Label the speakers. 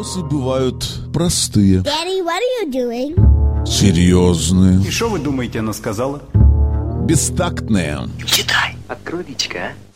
Speaker 1: Вопросы бывают простые,
Speaker 2: Daddy, what are you doing?
Speaker 1: серьезные,
Speaker 3: И что вы думаете, она сказала?
Speaker 1: бестактные.
Speaker 4: Читай. Открой личко, а?